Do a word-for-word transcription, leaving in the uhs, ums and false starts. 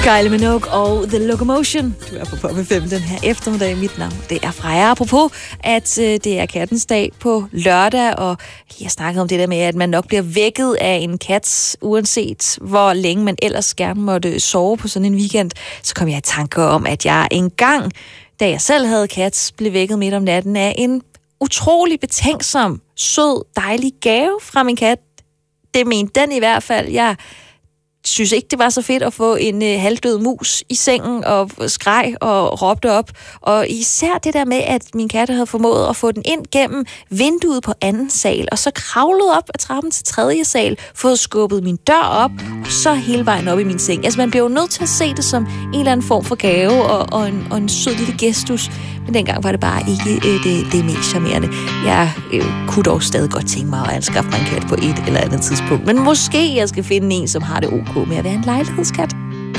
Kylie Minogue og The Locomotion. Du er på Pop F M den her eftermiddag. Mit navn, det er Freja. Apropos, at øh, det er kattens dag på lørdag, og jeg har snakket om det der med, at man nok bliver vækket af en kat, uanset hvor længe man ellers gerne måtte sove på sådan en weekend. Så kom jeg i tanke om, at jeg engang, da jeg selv havde kat, blev vækket midt om natten af en utrolig betænksom, sød, dejlig gave fra min kat. Det mente den i hvert fald. Jeg synes ikke, det var så fedt at få en øh, halvdød mus i sengen og skreg og råbte op. Og især det der med, at min kat havde formået at få den ind gennem vinduet på anden sal, og så kravlede op ad trappen til tredje sal, fået skubbet min dør op, og så hele vejen op i min seng. Altså, man bliver jo nødt til at se det som en eller anden form for gave og, og, en, og en sød lille gestus. Men dengang var det bare ikke øh, det, det mest charmerende. Jeg øh, kunne dog stadig godt tænke mig at anskaffe mig en kat på et eller andet tidspunkt. Men måske jeg skal finde en, som har det ok med at være en lejlighedskat.